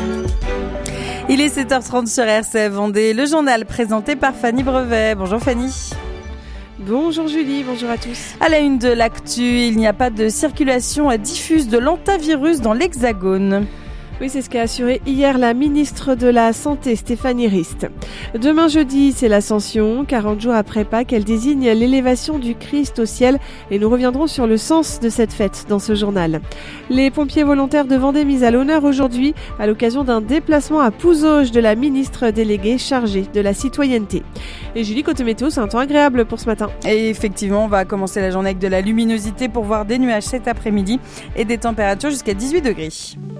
Il est 7h30 sur RCF Vendée, le journal présenté par Fanny Brevet. Bonjour Fanny. Bonjour Julie, bonjour à tous. À la une de l'actu, il n'y a pas de circulation diffuse de l'hantavirus dans l'Hexagone. Oui, c'est ce qu'a assuré hier la ministre de la Santé, Stéphanie Rist. Demain jeudi, c'est l'Ascension. 40 jours après Pâques, elle désigne l'élévation du Christ au ciel et nous reviendrons sur le sens de cette fête dans ce journal. Les pompiers volontaires de Vendée mis à l'honneur aujourd'hui à l'occasion d'un déplacement à Pouzauges de la ministre déléguée chargée de la citoyenneté. Et Julie, côté météo, c'est un temps agréable pour ce matin. Et effectivement, on va commencer la journée avec de la luminosité pour voir des nuages cet après-midi et des températures jusqu'à 18 degrés.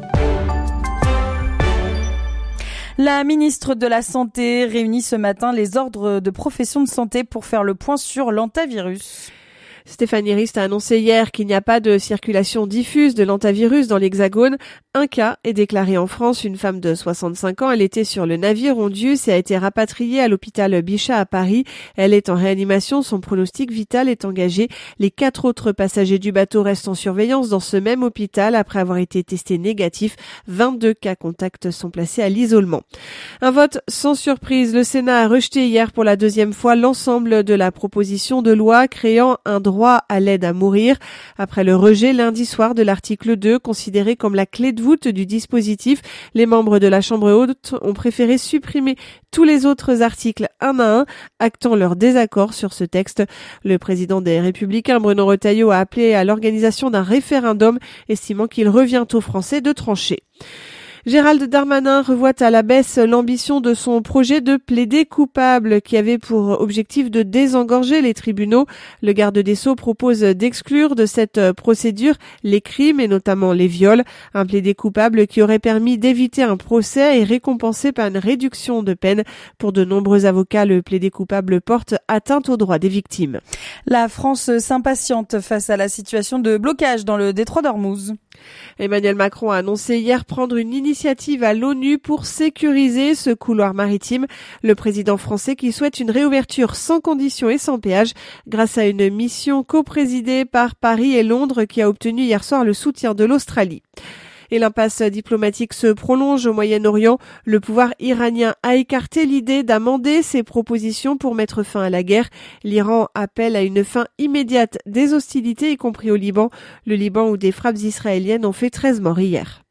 La ministre de la Santé réunit ce matin les ordres de professions de santé pour faire le point sur l'hantavirus. Stéphanie Rist a annoncé hier qu'il n'y a pas de circulation diffuse de l'hantavirus dans l'Hexagone. Un cas est déclaré en France, une femme de 65 ans. Elle était sur le navire Ondius et a été rapatriée à l'hôpital Bichat à Paris. Elle est en réanimation, son pronostic vital est engagé. Les 4 autres passagers du bateau restent en surveillance dans ce même hôpital après avoir été testés négatifs. 22 cas contacts sont placés à l'isolement. Un vote sans surprise. Le Sénat a rejeté hier pour la deuxième fois l'ensemble de la proposition de loi créant un droit à l'aide à mourir. Après le rejet lundi soir de l'article 2, considéré comme la clé de voûte du dispositif, les membres de la Chambre haute ont préféré supprimer tous les autres articles un à un, actant leur désaccord sur ce texte. Le président des Républicains, Bruno Retailleau, a appelé à l'organisation d'un référendum, estimant qu'il revient aux Français de trancher. Gérald Darmanin revoit à la baisse l'ambition de son projet de plaider coupable qui avait pour objectif de désengorger les tribunaux. Le garde des Sceaux propose d'exclure de cette procédure les crimes et notamment les viols. Un plaider coupable qui aurait permis d'éviter un procès et récompensé par une réduction de peine. Pour de nombreux avocats, le plaider coupable porte atteinte aux droits des victimes. La France s'impatiente face à la situation de blocage dans le détroit d'Ormuz. Emmanuel Macron a annoncé hier prendre une initiative à l'ONU pour sécuriser ce couloir maritime. Le président français qui souhaite une réouverture sans condition et sans péage grâce à une mission coprésidée par Paris et Londres qui a obtenu hier soir le soutien de l'Australie. Et l'impasse diplomatique se prolonge au Moyen-Orient. Le pouvoir iranien a écarté l'idée d'amender ses propositions pour mettre fin à la guerre. L'Iran appelle à une fin immédiate des hostilités, y compris au Liban. Le Liban où des frappes israéliennes ont fait 13 morts hier.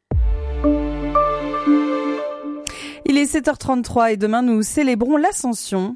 Il est 7h33 et demain nous célébrons l'Ascension.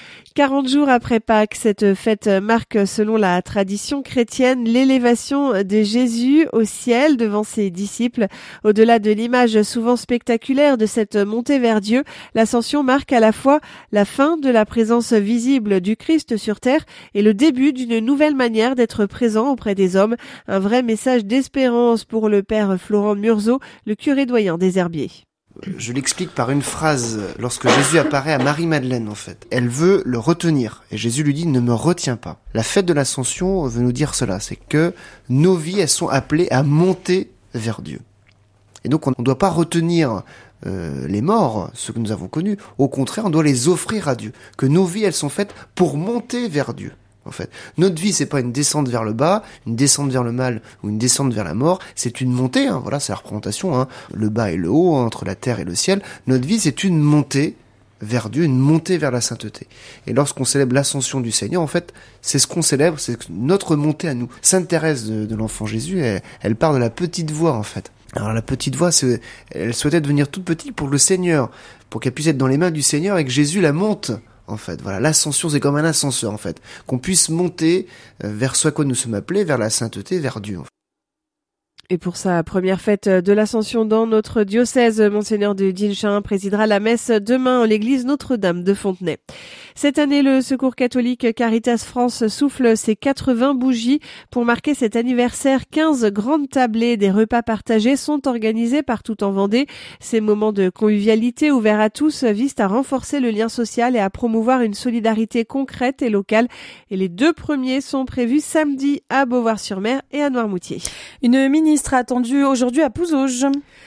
40 jours après Pâques, cette fête marque, selon la tradition chrétienne, l'élévation de Jésus au ciel devant ses disciples. Au-delà de l'image souvent spectaculaire de cette montée vers Dieu, l'ascension marque à la fois la fin de la présence visible du Christ sur terre et le début d'une nouvelle manière d'être présent auprès des hommes. Un vrai message d'espérance pour le père Florent Murzeau, le curé doyen des Herbiers. Je l'explique par une phrase lorsque Jésus apparaît à Marie-Madeleine en fait. Elle veut le retenir et Jésus lui dit « ne me retiens pas ». La fête de l'Ascension veut nous dire cela, c'est que nos vies elles sont appelées à monter vers Dieu. Et donc on ne doit pas retenir les morts, ceux que nous avons connus, au contraire on doit les offrir à Dieu. Que nos vies elles sont faites pour monter vers Dieu. En fait, notre vie c'est pas une descente vers le bas, une descente vers le mal ou une descente vers la mort, c'est une montée, voilà, c'est la représentation, le bas et le haut, entre la terre et le ciel. Notre vie c'est une montée vers Dieu, une montée vers la sainteté. Et lorsqu'on célèbre l'ascension du Seigneur, en fait, c'est ce qu'on célèbre, c'est notre montée à nous. Sainte Thérèse de l'Enfant Jésus, elle part de la petite voix en fait. Alors la petite voix, elle souhaitait devenir toute petite pour le Seigneur, pour qu'elle puisse être dans les mains du Seigneur et que Jésus la monte. En fait, voilà, l'ascension, c'est comme un ascenseur, en fait, qu'on puisse monter vers ce à quoi nous sommes appelés, vers la sainteté, vers Dieu. En fait. Et pour sa première fête de l'Ascension dans notre diocèse, Monseigneur de Dinchin présidera la messe demain en l'église Notre-Dame de Fontenay. Cette année, le Secours catholique Caritas France souffle ses 80 bougies. Pour marquer cet anniversaire, 15 grandes tablées des repas partagés sont organisés partout en Vendée. Ces moments de convivialité ouverts à tous visent à renforcer le lien social et à promouvoir une solidarité concrète et locale. Et les 2 premiers sont prévus samedi à Beauvoir-sur-Mer et à Noirmoutier. Une ministre attendue aujourd'hui à Pouzauges.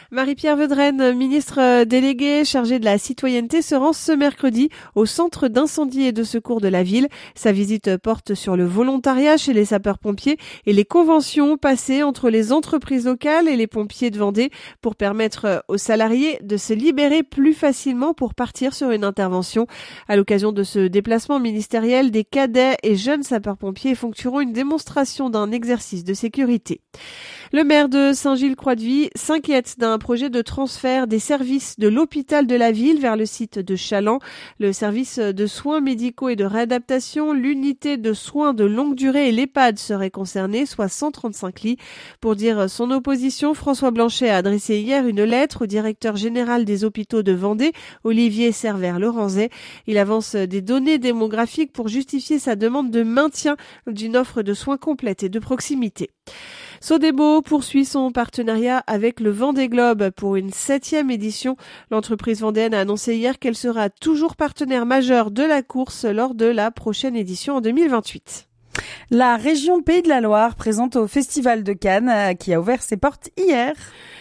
Marie-Pierre Vedrenne, ministre déléguée chargée de la citoyenneté, se rend ce mercredi au centre d'incendie et de secours de la ville. Sa visite porte sur le volontariat chez les sapeurs-pompiers et les conventions passées entre les entreprises locales et les pompiers de Vendée pour permettre aux salariés de se libérer plus facilement pour partir sur une intervention. À l'occasion de ce déplacement ministériel, des cadets et jeunes sapeurs-pompiers effectueront une démonstration d'un exercice de sécurité. Le maire de Saint-Gilles-Croix-de-Vie s'inquiète d'un projet de transfert des services de l'hôpital de la ville vers le site de Chaland. Le service de soins médicaux et de réadaptation, l'unité de soins de longue durée et l'EHPAD seraient concernés, soit 135 lits. Pour dire son opposition, François Blanchet a adressé hier une lettre au directeur général des hôpitaux de Vendée, Olivier Servère-Lorenzet. Il avance des données démographiques pour justifier sa demande de maintien d'une offre de soins complète et de proximité. Sodebo poursuit son partenariat avec le Vendée Globe pour une 7e édition. L'entreprise vendéenne a annoncé hier qu'elle sera toujours partenaire majeur de la course lors de la prochaine édition en 2028. La région Pays de la Loire présente au Festival de Cannes qui a ouvert ses portes hier.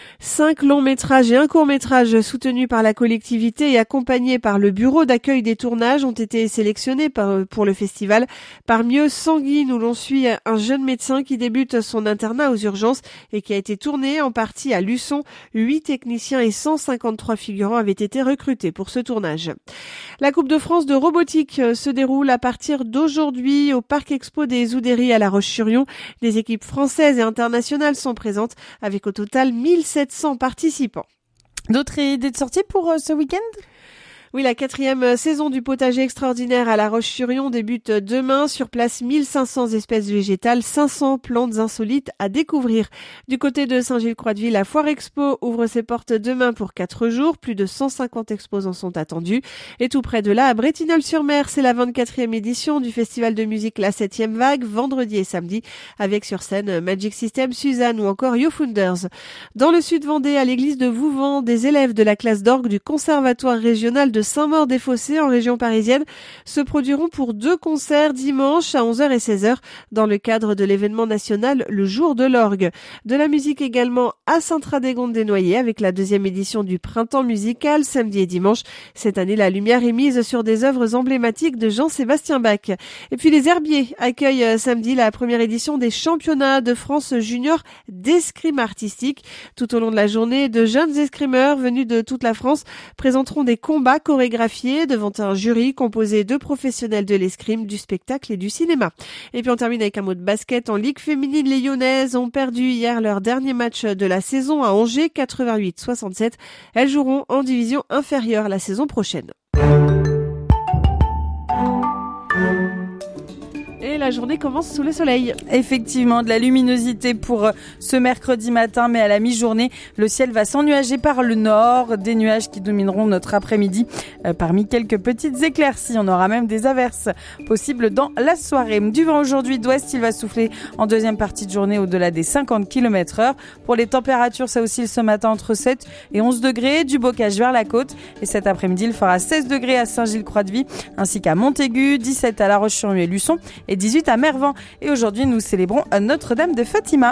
5 longs métrages et un court métrage soutenus par la collectivité et accompagnés par le bureau d'accueil des tournages ont été sélectionnés pour le festival. Parmi eux, Sanguine, où l'on suit un jeune médecin qui débute son internat aux urgences et qui a été tourné en partie à Luçon. 8 techniciens et 153 figurants avaient été recrutés pour ce tournage. La Coupe de France de robotique se déroule à partir d'aujourd'hui au Parc Expo des Oudéries à La Roche-sur-Yon. Des équipes françaises et internationales sont présentes avec au total 1700 participants. D'autres idées de sortie pour ce week-end ? Oui, la 4e saison du potager extraordinaire à La Roche-sur-Yon débute demain. Sur place, 1500 espèces végétales, 500 plantes insolites à découvrir. Du côté de Saint-Gilles-Croix-de-Vie, la Foire Expo ouvre ses portes demain pour 4 jours. Plus de 150 exposants sont attendus. Et tout près de là, à Bretignolles-sur-Mer, c'est la 24e édition du festival de musique La 7e Vague, vendredi et samedi, avec sur scène Magic System, Suzanne ou encore Yo Founders. Dans le sud Vendée, à l'église de Vouvant, des élèves de la classe d'orgue du Conservatoire régional de Saint-Maur-des-Fossés en région parisienne se produiront pour 2 concerts dimanche à 11h et 16h dans le cadre de l'événement national Le Jour de l'Orgue. De la musique également à Saint-Radégonde-des-Noyers avec la 2e édition du Printemps musical samedi et dimanche. Cette année, la lumière est mise sur des œuvres emblématiques de Jean-Sébastien Bach. Et puis les Herbiers accueillent samedi la première édition des championnats de France junior d'escrime artistique. Tout au long de la journée, de jeunes escrimeurs venus de toute la France présenteront des combats chorégraphiés devant un jury composé de professionnels de l'escrime, du spectacle et du cinéma. Et puis on termine avec un mot de basket. En Ligue féminine, les Lyonnaises ont perdu hier leur dernier match de la saison à Angers, 88-67. Elles joueront en division inférieure la saison prochaine. Et la journée commence sous le soleil. Effectivement, de la luminosité pour ce mercredi matin, mais à la mi-journée, le ciel va s'ennuager par le nord. Des nuages qui domineront notre après-midi. Parmi quelques petites éclaircies, on aura même des averses possibles dans la soirée. Du vent aujourd'hui d'ouest, il va souffler en deuxième partie de journée au-delà des 50 km/h. Pour les températures, ça oscille ce matin entre 7 et 11 degrés, du bocage vers la côte. Et cet après-midi, il fera 16 degrés à Saint-Gilles-Croix-de-Vie, ainsi qu'à Montaigu, 17 à La Roche-sur-Yon et Luçon, et 18 à Mervan. Et aujourd'hui, nous célébrons Notre-Dame de Fatima.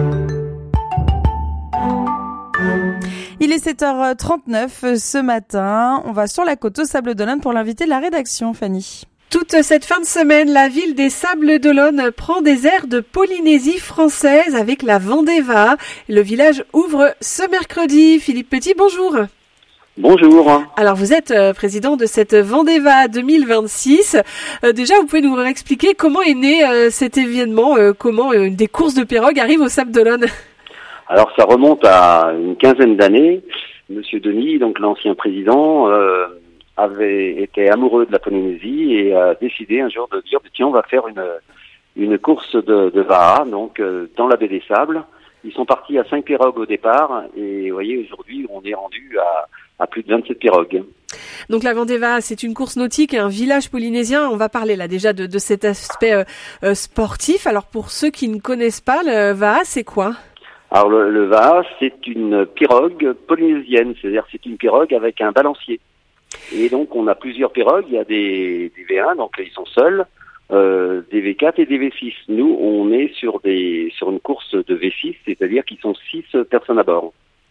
Il est 7h39 ce matin. On va sur la côte aux Sables d'Olonne pour l'invité de la rédaction, Fanny. Toute cette fin de semaine, la ville des Sables d'Olonne prend des airs de Polynésie française avec la Vendée-Va. Le village ouvre ce mercredi. Philippe Petit, bonjour. Bonjour. Alors vous êtes président de cette Vendée-Va 2026. Déjà, vous pouvez nous expliquer comment est né cet événement, comment des courses de pirogues arrivent aux Sables d'Olonne? Alors ça remonte à une quinzaine d'années. Monsieur Denis, donc l'ancien président, avait été amoureux de la Polynésie et a décidé un jour de dire tiens, on va faire une course de vaha, donc dans la baie des Sables. Ils sont partis à 5 pirogues au départ et vous voyez, aujourd'hui on est rendu à plus de 27 pirogues. Donc la Vendée-Va, c'est une course nautique et un village polynésien. On va parler là déjà de cet aspect sportif. Alors pour ceux qui ne connaissent pas, le vaha, c'est quoi? Alors le vaha, c'est une pirogue polynésienne, c'est-à-dire c'est une pirogue avec un balancier. Et donc on a plusieurs pirogues, il y a des V1, donc là ils sont seuls, des V4 et des V6. Nous, on est sur une course de V6, c'est-à-dire qu'ils sont 6 personnes à bord.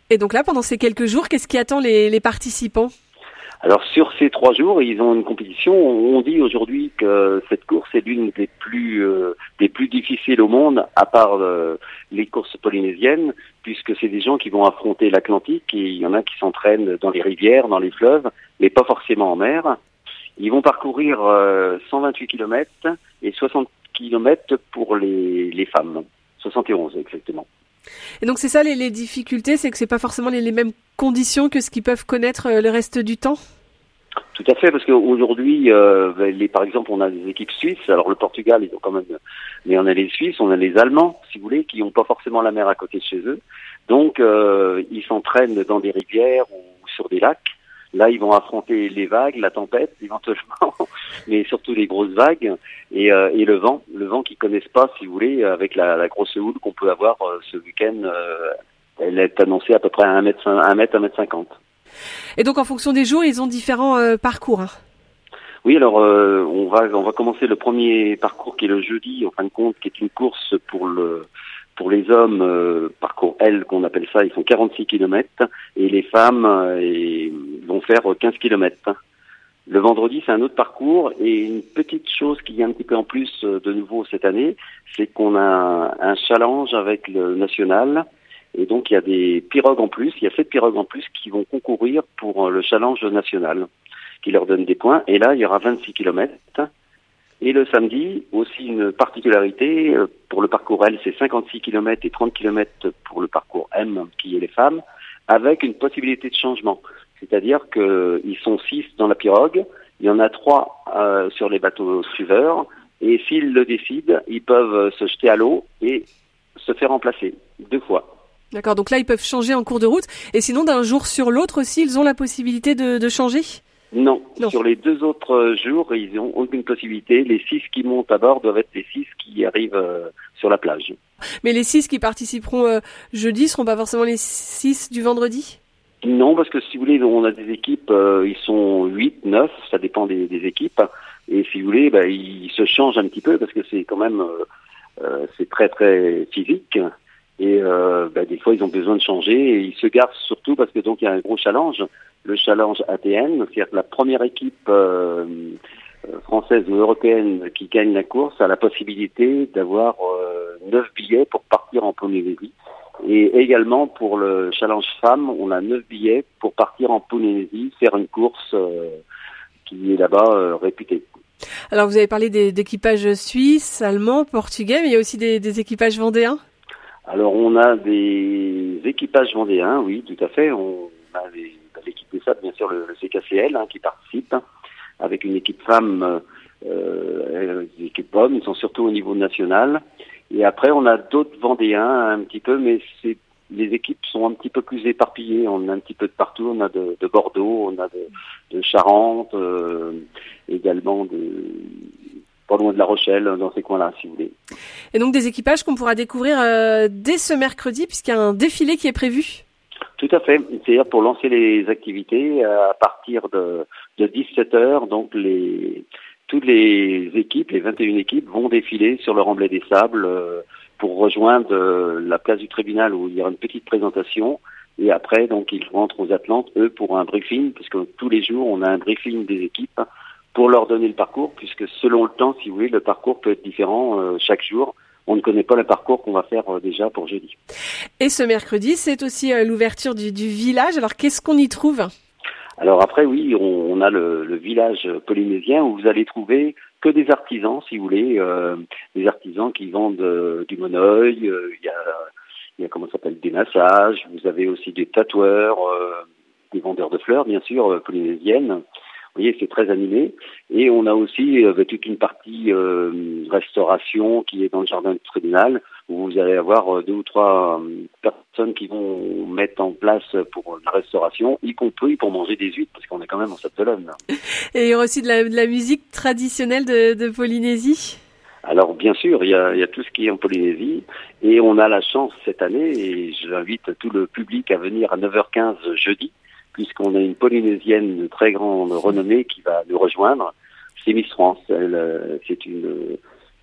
Et donc là, pendant ces quelques jours, qu'est-ce qui attend les participants ? Alors sur ces 3 jours, ils ont une compétition. On dit aujourd'hui que cette course est l'une des plus difficiles au monde, à part les courses polynésiennes, puisque c'est des gens qui vont affronter l'Atlantique et il y en a qui s'entraînent dans les rivières, dans les fleuves, mais pas forcément en mer. Ils vont parcourir 128 km et 60 km pour les femmes. 71 exactement. Et donc c'est ça les difficultés, c'est que c'est pas forcément les mêmes conditions que ce qu'ils peuvent connaître le reste du temps. Tout à fait, parce qu'aujourd'hui, par exemple, on a des équipes suisses. Alors le Portugal, ils ont quand même, mais on a les Suisses, on a les Allemands, si vous voulez, qui n'ont pas forcément la mer à côté de chez eux. Donc ils s'entraînent dans des rivières ou sur des lacs. Là, ils vont affronter les vagues, la tempête, éventuellement, mais surtout les grosses vagues et le vent qu'ils connaissent pas, si vous voulez, avec la grosse houle qu'on peut avoir ce week-end. Elle est annoncée à peu près à 1 mètre 50. Et donc, en fonction des jours, ils ont différents parcours. Hein. Oui, alors on va commencer le premier parcours qui est le jeudi, en fin de compte, qui est une course pour les hommes, parcours L qu'on appelle ça, ils font 46 km et les femmes vont faire 15 km. Le vendredi, c'est un autre parcours et une petite chose qui vient un petit peu en plus de nouveau cette année, c'est qu'on a un challenge avec le national et donc il y a des pirogues en plus, il y a 7 pirogues en plus qui vont concourir pour le challenge national, qui leur donne des points et là il y aura 26 km. Et le samedi, aussi une particularité, pour le parcours L, c'est 56 km et 30 km pour le parcours M, qui est les femmes, avec une possibilité de changement. C'est-à-dire qu'ils sont 6 dans la pirogue, il y en a 3 sur les bateaux suiveurs, et s'ils le décident, ils peuvent se jeter à l'eau et se faire remplacer 2 fois. D'accord, donc là, ils peuvent changer en cours de route. Et sinon, d'un jour sur l'autre aussi, ils ont la possibilité de changer ? Non, sur les 2 autres jours, ils n'ont aucune possibilité. Les 6 qui montent à bord doivent être les 6 qui arrivent sur la plage. Mais les 6 qui participeront jeudi seront pas forcément les 6 du vendredi ? Non, parce que si vous voulez, on a des équipes, ils sont 8, 9, ça dépend des équipes. Et si vous voulez, ils se changent un petit peu parce que c'est quand même c'est très très physique. Et des fois, ils ont besoin de changer et ils se gardent surtout parce que donc il y a un gros challenge, le challenge ATN, c'est-à-dire que la première équipe française ou européenne qui gagne la course a la possibilité d'avoir 9 billets pour partir en Polynésie. Et également pour le challenge femme, on a 9 billets pour partir en Polynésie, faire une course qui est là-bas réputée. Alors vous avez parlé d'équipages suisses, allemands, portugais, mais il y a aussi des équipages vendéens ? Alors on a des équipages vendéens, oui, tout à fait. On a l'équipe des SAP, bien sûr, le CKCL qui participe, avec une équipe femme, une équipe homme, ils sont surtout au niveau national. Et après on a d'autres vendéens un petit peu, mais les équipes sont un petit peu plus éparpillées. On a un petit peu de partout, on a de Bordeaux, on a de Charente, également pas loin de La Rochelle, dans ces coins-là, si vous voulez. Et donc des équipages qu'on pourra découvrir dès ce mercredi, puisqu'il y a un défilé qui est prévu. Tout à fait. C'est-à-dire pour lancer les activités à partir de 17h, donc toutes les équipes, les 21 équipes, vont défiler sur le remblai des sables pour rejoindre la place du tribunal où il y aura une petite présentation. Et après, donc, ils rentrent aux Atlantes, eux, pour un briefing, puisque tous les jours, on a un briefing des équipes pour leur donner le parcours, puisque selon le temps, si vous voulez, le parcours peut être différent chaque jour. On ne connaît pas le parcours qu'on va faire déjà pour jeudi. Et ce mercredi, c'est aussi l'ouverture du village. Alors, qu'est-ce qu'on y trouve ? Alors après, oui, on a le village polynésien où vous allez trouver que des artisans, si vous voulez, des artisans qui vendent du monoeil, il y a comment ça s'appelle, des massages, vous avez aussi des tatoueurs, des vendeurs de fleurs, bien sûr, polynésiennes. Vous voyez, c'est très animé. Et on a aussi toute une partie restauration qui est dans le jardin du tribunal, où vous allez avoir 2 ou 3 personnes qui vont mettre en place pour la restauration, y compris pour manger des huîtres, parce qu'on est quand même en Sable-d'Olonne. Et il y aura aussi de la musique traditionnelle de Polynésie ? Alors bien sûr, il y a tout ce qui est en Polynésie, et on a la chance cette année, et j'invite tout le public à venir à 9h15 jeudi, puisqu'on a une Polynésienne de très grande renommée qui va nous rejoindre. C'est Miss France. C'est une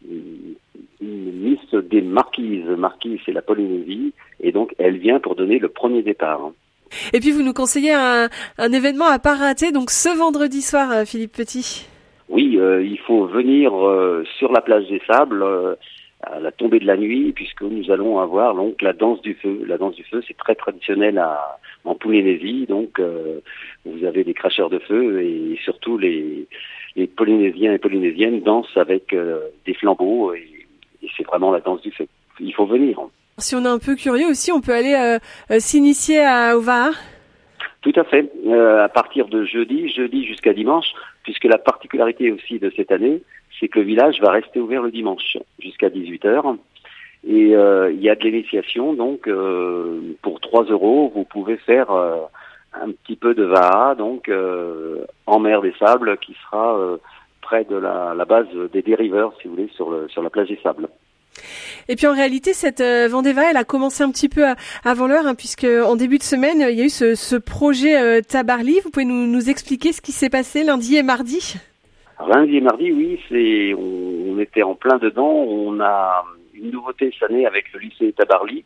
Miss des Marquises. Marquise, c'est la Polynésie, et donc elle vient pour donner le premier départ. Et puis vous nous conseillez un événement à pas rater, donc ce vendredi soir, Philippe Petit. Oui, il faut venir sur la plage des Sables à la tombée de la nuit, puisque nous allons avoir donc la danse du feu. La danse du feu, c'est très traditionnel en Polynésie, donc vous avez des cracheurs de feu et surtout les Polynésiens et Polynésiennes dansent avec des flambeaux et c'est vraiment la danse du feu. Il faut venir. Si on est un peu curieux aussi, on peut aller s'initier au Va'a. Tout à fait. À partir de jeudi jusqu'à dimanche, puisque la particularité aussi de cette année, c'est que le village va rester ouvert le dimanche jusqu'à 18h. Et il y a de l'initiation, donc pour 3 €, vous pouvez faire un petit peu de Va'a, donc en mer des Sables, qui sera près de la base des dériveurs, si vous voulez, sur la plage des Sables. Et puis en réalité, cette Vendée Va'a, elle a commencé un petit peu avant l'heure, puisque en début de semaine, il y a eu ce projet Tabarly. Vous pouvez nous expliquer ce qui s'est passé lundi et mardi? Lundi et mardi, oui, on était en plein dedans. On a une nouveauté cette année avec le lycée Tabarly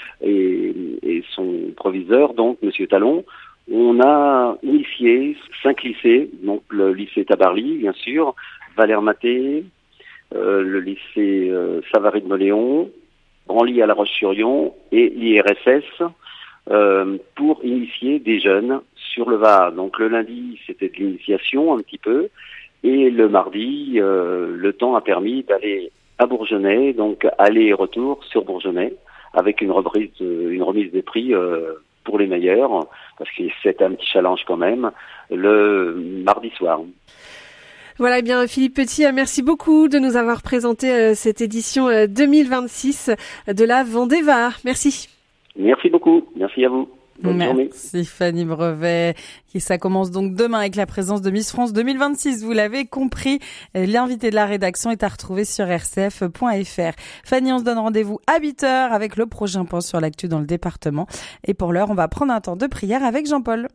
et son proviseur, donc Monsieur Talon. On a initié 5 lycées, donc le lycée Tabarly, bien sûr, Valère Maté, le lycée Savary de Mauléon, Branly à La Roche-sur-Yon et l'IRSS pour initier des jeunes sur le Va'a. Donc le lundi, c'était de l'initiation un petit peu, et le mardi, le temps a permis d'aller à Bourgenais, donc aller et retour sur Bourgenais, avec une remise des prix pour les meilleurs, parce que c'est un petit challenge quand même, le mardi soir. Voilà, eh bien Philippe Petit, merci beaucoup de nous avoir présenté cette édition 2026 de la Vendée Va'a. Merci. Merci beaucoup, merci à vous. Bonne journée. Merci Fanny Brevet. Et ça commence donc demain avec la présence de Miss France 2026. Vous l'avez compris, l'invité de la rédaction est à retrouver sur rcf.fr. Fanny, on se donne rendez-vous à 8h avec le prochain point sur l'actu dans le département. Et pour l'heure, on va prendre un temps de prière avec Jean-Paul.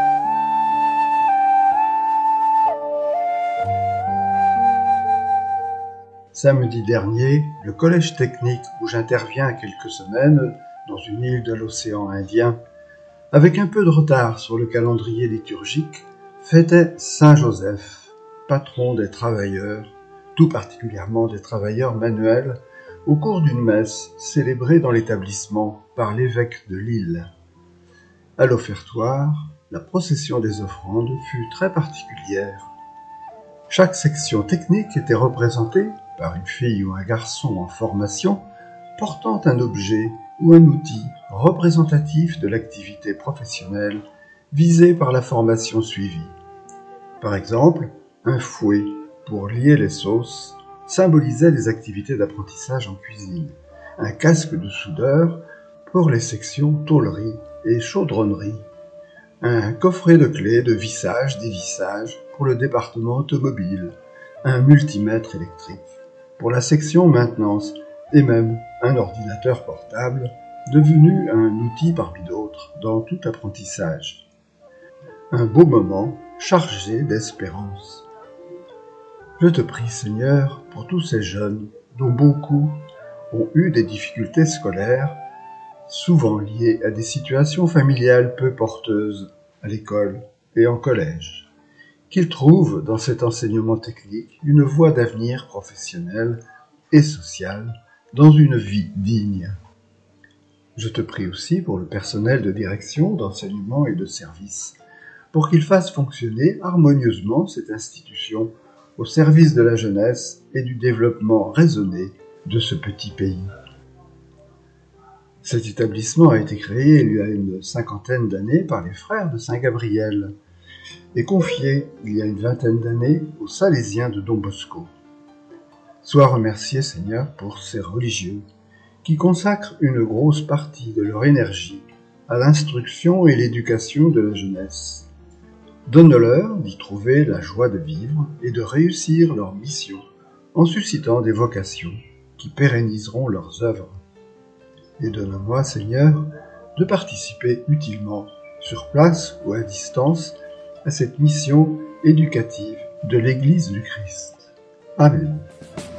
Samedi dernier, le collège technique où j'interviens quelques semaines, dans une île de l'océan Indien, avec un peu de retard sur le calendrier liturgique, fêtait Saint Joseph, patron des travailleurs, tout particulièrement des travailleurs manuels, au cours d'une messe célébrée dans l'établissement par l'évêque de Lille. À l'offertoire, la procession des offrandes fut très particulière. Chaque section technique était représentée par une fille ou un garçon en formation, portant un objet ou un outil représentatif de l'activité professionnelle visée par la formation suivie. Par exemple, un fouet pour lier les sauces symbolisait les activités d'apprentissage en cuisine, un casque de soudeur pour les sections tôlerie et chaudronnerie, un coffret de clés de vissage-dévissage pour le département automobile, un multimètre électrique pour la section maintenance et même un ordinateur portable devenu un outil parmi d'autres dans tout apprentissage. Un beau moment chargé d'espérance. Je te prie, Seigneur, pour tous ces jeunes dont beaucoup ont eu des difficultés scolaires, souvent liées à des situations familiales peu porteuses à l'école et en collège. Qu'ils trouvent dans cet enseignement technique une voie d'avenir professionnelle et sociale dans une vie digne. Je te prie aussi pour le personnel de direction, d'enseignement et de service, pour qu'il fasse fonctionner harmonieusement cette institution au service de la jeunesse et du développement raisonné de ce petit pays. Cet établissement a été créé il y a une 50aine d'années par les frères de Saint-Gabriel et confié il y a une 20aine d'années aux Salésiens de Don Bosco. Sois remercié, Seigneur, pour ces religieux qui consacrent une grosse partie de leur énergie à l'instruction et l'éducation de la jeunesse. Donne-leur d'y trouver la joie de vivre et de réussir leur mission en suscitant des vocations qui pérenniseront leurs œuvres. Et donne-moi, Seigneur, de participer utilement, sur place ou à distance, à cette mission éducative de l'Église du Christ. Amen.